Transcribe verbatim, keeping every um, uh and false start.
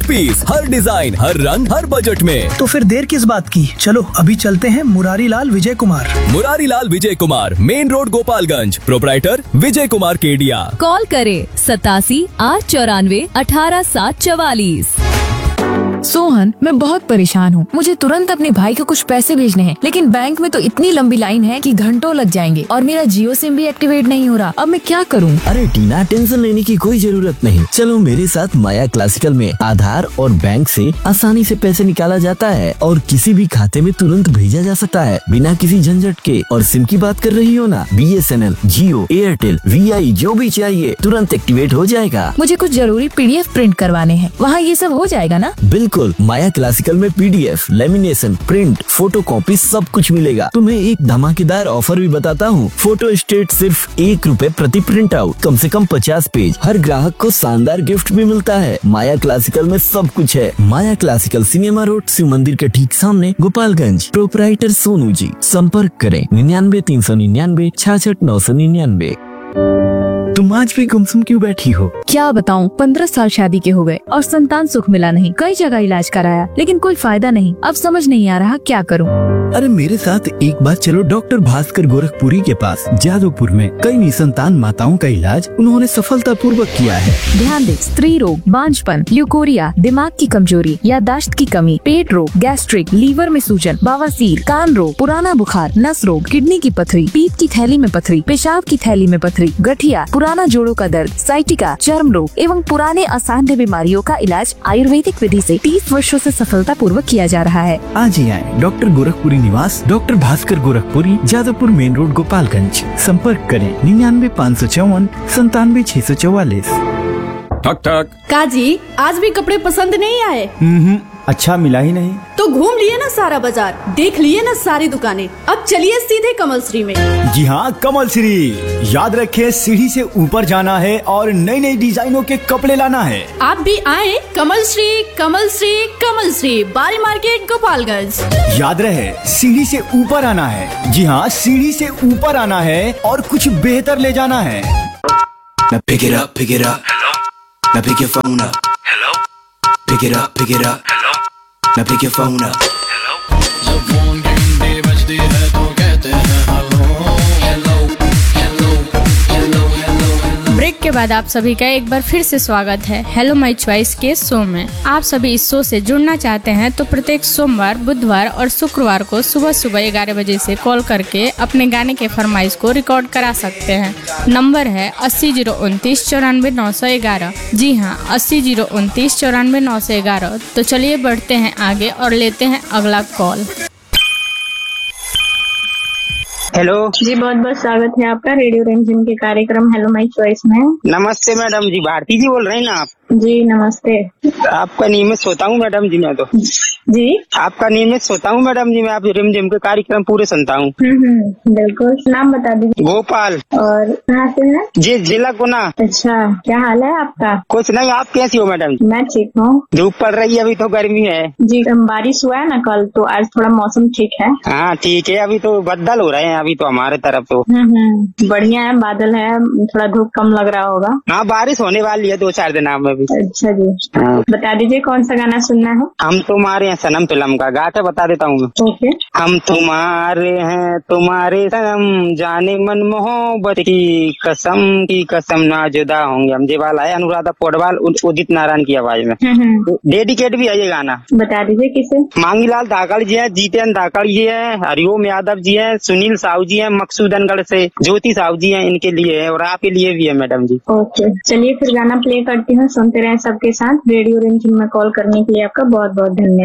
Piece, हर design, हर रंग, हर budget में। तो फिर देर किस बात की, चलो अभी चलते हैं Murari Lal Vijay Kumar. Murari Lal Vijay Kumar, main road Gopalganj, proprietor Vijay Kumar Kedia. Call करे सतासी आठ चौरानवे अठारह सात चवालीस। सोहन, मैं बहुत परेशान हूँ। मुझे तुरंत अपने भाई को कुछ पैसे भेजने हैं, लेकिन बैंक में तो इतनी लंबी लाइन है कि घंटों लग जाएंगे और मेरा जियो सिम भी एक्टिवेट नहीं हो रहा। अब मैं क्या करूँ? अरे टीना, टेंशन लेने की कोई जरूरत नहीं। चलो मेरे साथ माया क्लासिकल में आधार और बैंक से आसानी से पैसे निकाला जाता है और किसी भी खाते में तुरंत भेजा जा सकता है बिना किसी झंझट के। और सिम की बात कर रही हो ना, B S N L, Jio, Airtel, we आई, जो भी चाहिए तुरंत एक्टिवेट हो जाएगा। मुझे कुछ जरूरी पी डी एफ प्रिंट करवाने हैं, वहाँ ये सब हो जाएगा ना? बिल्कुल, माया क्लासिकल में P D F, lamination, print, photo copy सब कुछ मिलेगा। तुम्हें एक धमाकेदार ऑफर भी बताता हूँ। फोटो स्टेट सिर्फ एक रुपए प्रति प्रिंट आउट, कम से कम पचास पेज। हर ग्राहक को शानदार गिफ्ट भी मिलता है। माया क्लासिकल में सब कुछ है। माया क्लासिकल, सिनेमा रोड, शिव मंदिर के ठीक सामने, गोपालगंज। प्रोपराइटर सोनू जी। संपर्क करें निन्यानवे तीन सौ निन्यानवे छियासठ नौ सौ निन्यानवे। तुम आज भी गुमसुम क्यों बैठी हो? क्या बताऊँ, पंद्रह साल शादी के हो गए और संतान सुख मिला नहीं। कई जगह इलाज कराया लेकिन कोई फायदा नहीं। अब समझ नहीं आ रहा क्या करूँ। अरे मेरे साथ एक बार चलो डॉक्टर भास्कर गोरखपुरी के पास। जादवपुर में कई निसंतान माताओं का इलाज उन्होंने सफलता पूर्वक किया है। ध्यान दे, स्त्री रोग, बांझपन, ल्यूकोरिया, दिमाग की कमजोरी, याददाश्त की कमी, पेट रोग, गैस्ट्रिक, लीवर में सूजन, बवासीर, कान रोग, पुराना बुखार, नस रोग, किडनी की पथरी, पीत की थैली में पथरी, पेशाब की थैली में पथरी, गठिया, पुराना जोड़ों का दर्द, साइटिका, चर्म रोग एवं पुराने असाध्य बीमारियों का इलाज आयुर्वेदिक विधि से तीस वर्षों से सफलता पूर्वक किया जा रहा है। आज ही आए डॉक्टर गोरखपुरी निवास, doctor Bhaskar Gorakhpuri, Jadavpur main road, Gopalganj. संपर्क करें निन्यानवे पाँच सौ चौवन संतानवे छह सौ चौवालीस। ठक ठक। काजी, आज भी कपड़े पसंद नहीं आए? हम्म, अच्छा मिला ही नहीं। तो घूम लिए ना सारा बाजार, देख लिए ना सारी दुकानें, अब चलिए सीधे कमल श्री में। जी हाँ, कमल श्री। याद रखे, सीढ़ी से ऊपर जाना है और नई नई डिजाइनों के कपड़े लाना है। आप भी आए कमल श्री, कमल श्री, कमल श्री, बारी मार्केट, गोपालगंज। याद रहे, सीढ़ी से ऊपर आना है। जी हाँ, सीढ़ी से ऊपर आना है और कुछ बेहतर ले जाना है। Now pick it up, pick it up. Hello. Now pick your phone up. Hello. Pick it up, pick it up. Hello. Now pick your phone up. Hello. जब फोन घंटी बजती है तो कहते हैं hello hello hello hello hello. Break के बाद आप सभी का एक बार फिर से स्वागत है हेलो माय चॉइस के शो में। आप सभी इस शो से जुड़ना चाहते हैं तो प्रत्येक सोमवार, बुधवार और शुक्रवार को सुबह सुबह ग्यारह बजे से कॉल करके अपने गाने के फरमाइश को रिकॉर्ड करा सकते हैं। नंबर है अस्सी जीरो उनतीस चौरानवे नौ सौ ग्यारह। जी हाँ, अस्सी जीरो उनतीस चौरानवे नौ सौ ग्यारह। तो चलिए बढ़ते हैं आगे और लेते हैं अगला कॉल। हेलो जी, बहुत बहुत स्वागत है आपका रेडियो रंजन के कार्यक्रम हेलो माय चॉइस में। नमस्ते मैडम जी, भारती जी बोल रहे हैं ना आप? जी नमस्ते। आपका नियमित सोता हूँ मैडम जी मैं तो। जी आपका नियमित सोता हूँ मैडम जी मैं, आप रिमझिम के कार्यक्रम पूरे सुनता हूँ। बिल्कुल, नाम बता दीजिए। गोपाल। और कहाँ से है? जी, जिला गुना। अच्छा, क्या हाल है आपका? कुछ नहीं, आप कैसी हो मैडम? मैं ठीक हूँ। धूप पड़ रही है, अभी तो गर्मी है। जी, बारिश हुआ है ना कल, तो आज थोड़ा मौसम ठीक है। हाँ ठीक है, अभी तो बदल हो रहे हैं अभी तो हमारे तरफ तो। बढ़िया है, बादल है, थोड़ा धूप कम लग रहा होगा। हाँ, बारिश होने वाली है दो चार दिन में भी। अच्छा जी, बता दीजिए कौन सा गाना सुनना है? हम तुम्हारे हैं सनम फिल्म का, गा के बता देता हूँ। ओके। हम तुम्हारे हैं तुम्हारे सनम, जाने मन मोहब्बत की कसम की कसम ना जुदा होंगे। हम जे वाला है अनुराधा पौडवाल, उदित नारायण की आवाज में। डेडिकेट भी है ये गाना। बता दीजिए किसे? मांगीलाल धाकड़ जी है, जीतेन धाकड़ जी है, हरिओम यादव जी है, सुनील साहू जी है, मकसूदनगढ़ से ज्योति साहू जी है, इनके लिए है और आपके लिए भी है मैडम जी। ओके, चलिए फिर गाना प्ले करती हूँ, सुनते रहे सबके साथ। रेडियो रंजन में कॉल करने के लिए आपका बहुत बहुत धन्यवाद।